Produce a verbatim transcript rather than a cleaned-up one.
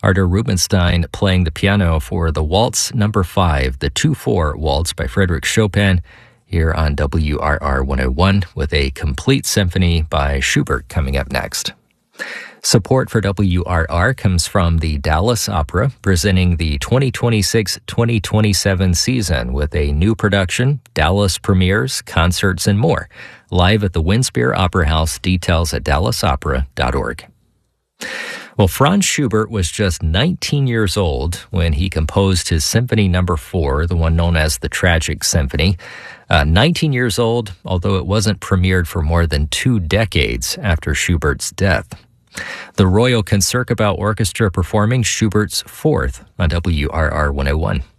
Artur Rubinstein playing the piano for the Waltz Number Five, the two four Waltz by Frédéric Chopin, here on W R R one oh one, with a complete symphony by Schubert coming up next. Support for W R R comes from the Dallas Opera, presenting the twenty twenty-six twenty twenty-seven season with a new production, Dallas premieres, concerts, and more. Live at the Winspear Opera House. Details at dallas opera dot org. Well, Franz Schubert was just nineteen years old when he composed his Symphony Number Four, the one known as the Tragic Symphony. Uh, nineteen years old, although it wasn't premiered for more than two decades after Schubert's death. The Royal Concertgebouw Orchestra performing Schubert's Fourth on W R R one oh one.